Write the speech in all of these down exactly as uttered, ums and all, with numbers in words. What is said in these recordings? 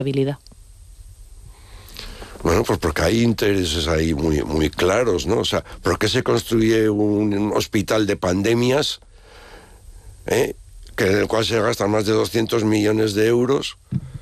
habilidad. Bueno, pues porque hay intereses ahí muy, muy claros, ¿no? O sea, ¿por qué se construye un hospital de pandemias, eh, que en el cual se gastan más de doscientos millones de euros,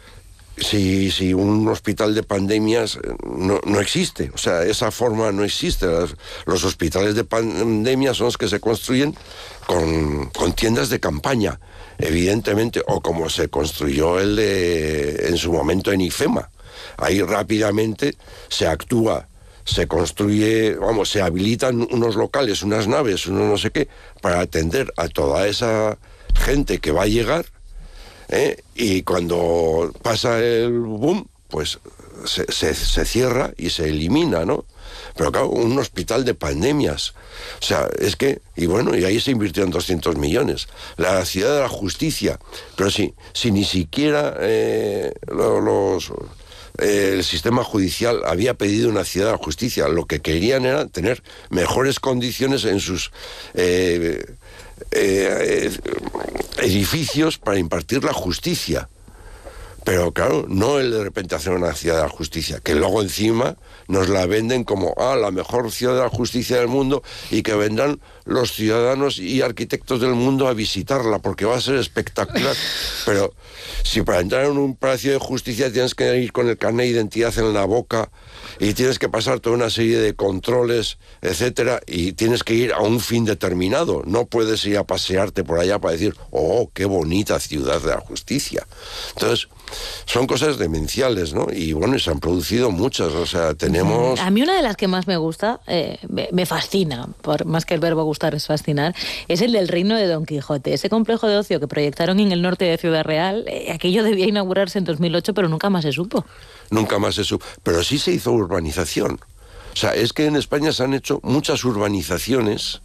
si, si un hospital de pandemias no, no existe? O sea, esa forma no existe. Los, los hospitales de pandemias son los que se construyen con, con tiendas de campaña, evidentemente, o como se construyó el de, en su momento en IFEMA. Ahí rápidamente se actúa, se construye, vamos, se habilitan unos locales, unas naves, uno no sé qué, para atender a toda esa gente que va a llegar, ¿eh? Y cuando pasa el boom, pues se, se, se cierra y se elimina, ¿no? Pero claro, un hospital de pandemias, o sea, es que, y bueno, y ahí se invirtieron doscientos millones. La ciudad de la justicia, pero sí, si ni siquiera eh, los... los el sistema judicial había pedido una ciudad de la justicia, lo que querían era tener mejores condiciones en sus eh, eh, edificios para impartir la justicia. Pero claro, no el de repente hacer una ciudad de la justicia, que luego encima nos la venden como ah, la mejor ciudad de la justicia del mundo, y que vendrán los ciudadanos y arquitectos del mundo a visitarla porque va a ser espectacular. Pero si para entrar en un palacio de justicia tienes que ir con el carnet de identidad en la boca y tienes que pasar toda una serie de controles, etcétera, y tienes que ir a un fin determinado, no puedes ir a pasearte por allá para decir, oh, qué bonita ciudad de la justicia. Entonces, son cosas demenciales, ¿no? Y bueno, se han producido muchas, o sea, tenemos... A mí una de las que más me gusta, eh, me, me fascina, por más que el verbo gustar es fascinar, es el del Reino de Don Quijote. Ese complejo de ocio que proyectaron en el norte de Ciudad Real, eh, aquello debía inaugurarse en dos mil ocho, pero nunca más se supo. Nunca más se supo, pero sí se hizo urbanización. O sea, es que en España se han hecho muchas urbanizaciones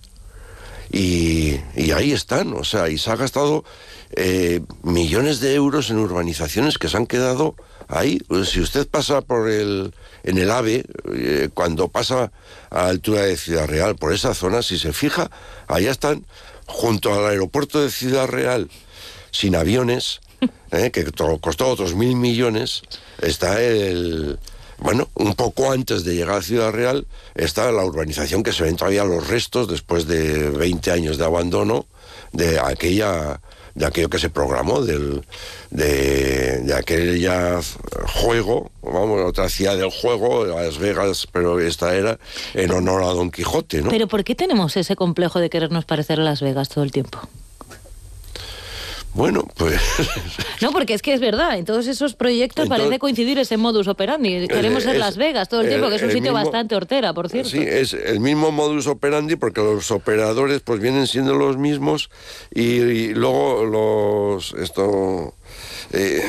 y, y ahí están, o sea, y se ha gastado eh, millones de euros en urbanizaciones que se han quedado ahí. Pues si usted pasa por el, en el AVE, eh, cuando pasa a la altura de Ciudad Real, por esa zona, si se fija, allá están, junto al aeropuerto de Ciudad Real, sin aviones, eh, que costó otros mil millones, está el... Bueno, un poco antes de llegar a Ciudad Real está la urbanización que se ven todavía los restos después de veinte años de abandono de aquella, de aquello que se programó, del, de, de aquel ya juego, vamos, otra ciudad del juego, Las Vegas, pero esta era en honor a Don Quijote, ¿no? Pero ¿por qué tenemos ese complejo de querernos parecer a Las Vegas todo el tiempo? Bueno, pues... No, porque es que es verdad, en todos esos proyectos Entonces, parece coincidir ese modus operandi. Queremos ser Las Vegas todo el, el tiempo, que es un sitio mismo, bastante hortera, por cierto. Sí, es el mismo modus operandi, porque los operadores pues vienen siendo los mismos, y, y luego los... esto... Eh,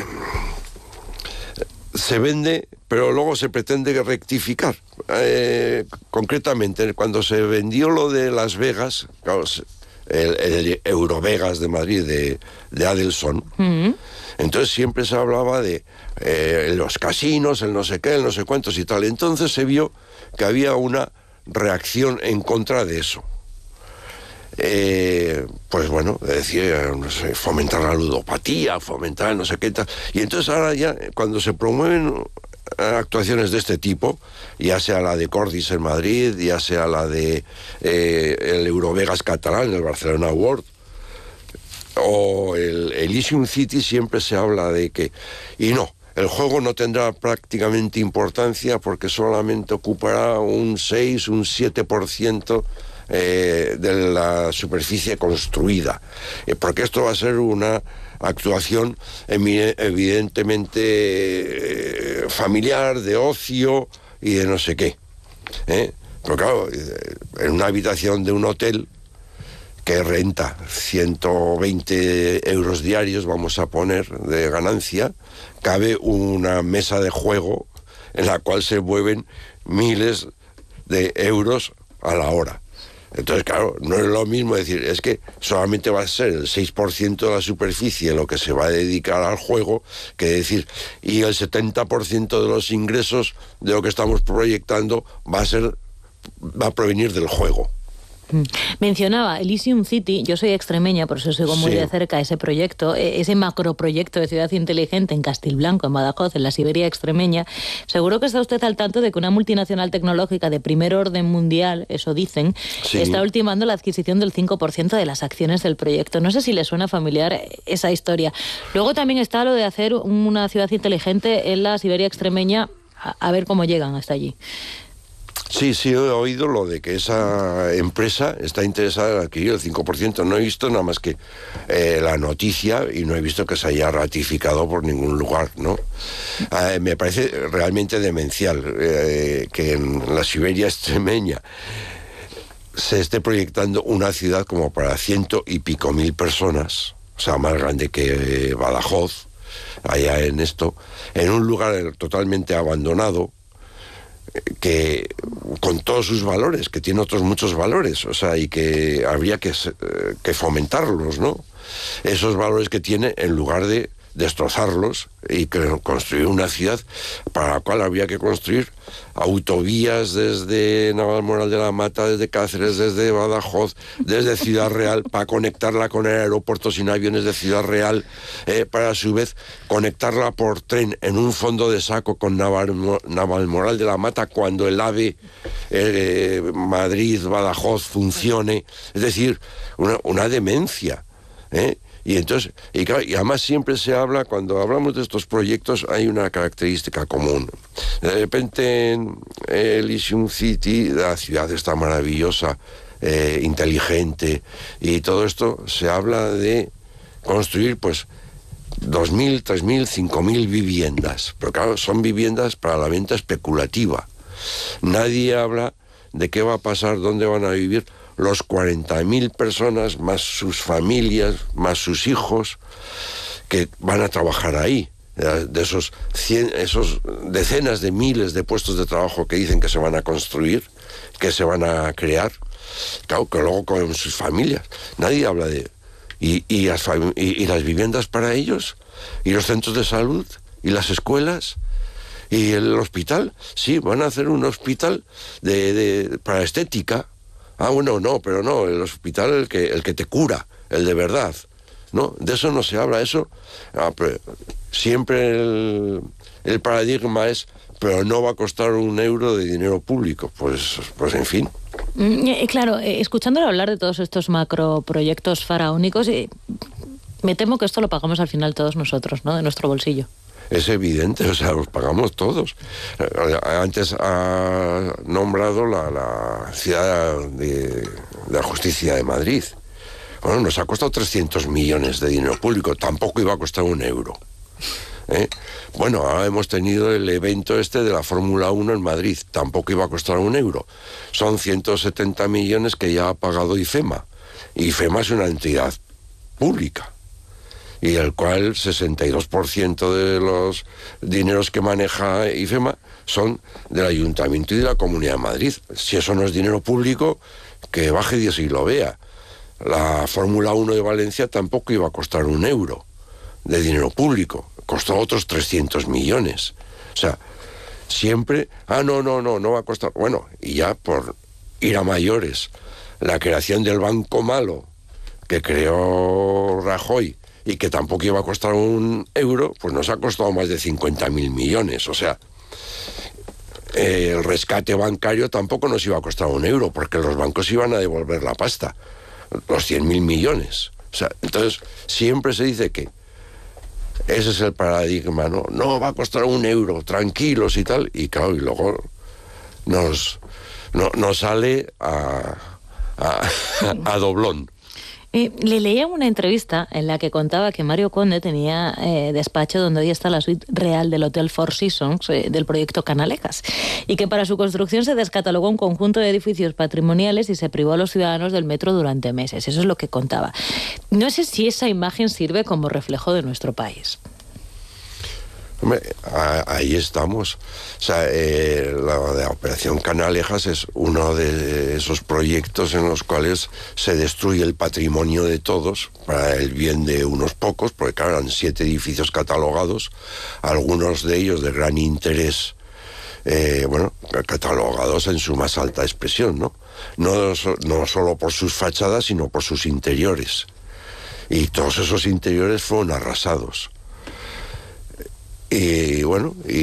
se vende, pero luego se pretende rectificar. Eh, concretamente, cuando se vendió lo de Las Vegas, claro, El, el Eurovegas de Madrid de, de Adelson, uh-huh. Entonces siempre se hablaba de eh, los casinos, el no sé qué, el no sé cuántos y tal. Entonces se vio que había una reacción en contra de eso. Eh, pues bueno, decía, no sé, fomentar la ludopatía, fomentar no sé qué tal. Y entonces ahora ya, cuando se promueven actuaciones de este tipo, ya sea la de Cordis en Madrid, ya sea la de eh, el Eurovegas catalán, el Barcelona World, o el Elysium City, siempre se habla de que, y no, el juego no tendrá prácticamente importancia porque solamente ocupará un seis, un siete por ciento eh, de la superficie construida, eh, porque esto va a ser una actuación evidentemente eh, familiar, de ocio y de no sé qué, ¿eh? Pero claro, en una habitación de un hotel que renta ciento veinte euros diarios, vamos a poner, de ganancia, cabe una mesa de juego en la cual se mueven miles de euros a la hora. Entonces, claro, no es lo mismo decir, es que solamente va a ser el seis por ciento de la superficie en lo que se va a dedicar al juego, que decir, y el setenta por ciento de los ingresos de lo que estamos proyectando va a ser, va a provenir del juego. Mencionaba Elysium City, yo soy extremeña, por eso sigo muy Sí. de cerca ese proyecto, ese macroproyecto de ciudad inteligente en Castilblanco, en Badajoz, en la Siberia extremeña. Seguro que está usted al tanto de que una multinacional tecnológica de primer orden mundial, eso dicen, Sí. está ultimando la adquisición del cinco por ciento de las acciones del proyecto. No sé si le suena familiar esa historia. Luego también está lo de hacer una ciudad inteligente en la Siberia extremeña, a, a ver cómo llegan hasta allí. Sí, sí, he oído lo de que esa empresa está interesada en adquirir el cinco por ciento. No he visto nada más que eh, la noticia y no he visto que se haya ratificado por ningún lugar, ¿no? Eh, me parece realmente demencial eh, que en la Siberia extremeña se esté proyectando una ciudad como para ciento y pico mil personas, o sea, más grande que eh, Badajoz, allá en esto, en un lugar totalmente abandonado, que con todos sus valores, que tiene otros muchos valores, o sea, y que habría que, que fomentarlos, ¿no? Esos valores que tiene, en lugar de destrozarlos y que construir una ciudad para la cual habría que construir autovías desde Navalmoral de la Mata, desde Cáceres, desde Badajoz, desde Ciudad Real, para conectarla con el aeropuerto sin aviones de Ciudad Real, eh, para a su vez conectarla por tren en un fondo de saco con Naval, Navalmoral de la Mata cuando el AVE eh, Madrid-Badajoz funcione. Es decir, una, una demencia, ¿eh? Y entonces, y, claro, y además siempre se habla, cuando hablamos de estos proyectos, hay una característica común. De repente en Elysium City, la ciudad está maravillosa, eh, inteligente, y todo esto se habla de construir, pues, dos mil, tres mil, cinco mil viviendas. Pero claro, son viviendas para la venta especulativa. Nadie habla de qué va a pasar, dónde van a vivir los cuarenta mil personas, más sus familias, más sus hijos, que van a trabajar ahí. De esos, cien, esos decenas de miles de puestos de trabajo que dicen que se van a construir, que se van a crear, claro, que luego con sus familias. Nadie habla de... Y, y, las, y, y las viviendas para ellos, y los centros de salud, y las escuelas, y el hospital. Sí, van a hacer un hospital de, de, para estética. Ah, bueno, no, pero no, el hospital el que, el que te cura, el de verdad, ¿no? De eso no se habla, eso... Ah, pero siempre el, el paradigma es, pero no va a costar un euro de dinero público, pues, pues en fin. Mm, claro, eh, escuchándole hablar de todos estos macroproyectos faraónicos, eh, me temo que esto lo pagamos al final todos nosotros, ¿no? De nuestro bolsillo. Es evidente, o sea, los pagamos todos. Antes ha nombrado la, la ciudad de, de la justicia de Madrid. Bueno, nos ha costado trescientos millones de dinero público, tampoco iba a costar un euro. ¿Eh? Bueno, ahora hemos tenido el evento este de la Fórmula uno en Madrid, tampoco iba a costar un euro. Son ciento setenta millones que ya ha pagado IFEMA. IFEMA es una entidad pública, y el cual sesenta y dos por ciento de los dineros que maneja IFEMA son del Ayuntamiento y de la Comunidad de Madrid. Si eso no es dinero público, que baje Dios y lo vea. La Fórmula uno de Valencia tampoco iba a costar un euro de dinero público, costó otros trescientos millones. O sea, siempre, ah, no, no, no, no va a costar. Bueno, y ya por ir a mayores, la creación del Banco Malo que creó Rajoy, y que tampoco iba a costar un euro, pues nos ha costado más de cincuenta mil millones. O sea, eh, el rescate bancario tampoco nos iba a costar un euro, porque los bancos iban a devolver la pasta, los cien mil millones. O sea, entonces, siempre se dice que ese es el paradigma, ¿no? No, va a costar un euro, tranquilos y tal, y claro, y luego nos, no, nos sale a, a, a doblón. Eh, le leía una entrevista en la que contaba que Mario Conde tenía eh, despacho donde hoy está la suite real del Hotel Four Seasons eh, del proyecto Canalejas, y que para su construcción se descatalogó un conjunto de edificios patrimoniales y se privó a los ciudadanos del metro durante meses. Eso es lo que contaba. No sé si esa imagen sirve como reflejo de nuestro país. Hombre, ahí estamos. O sea, eh, la, la Operación Canalejas es uno de esos proyectos en los cuales se destruye el patrimonio de todos para el bien de unos pocos, porque claro, eran siete edificios catalogados, algunos de ellos de gran interés eh, bueno, catalogados en su más alta expresión, ¿no? No, no solo por sus fachadas, sino por sus interiores. Y todos esos interiores fueron arrasados. Y bueno, y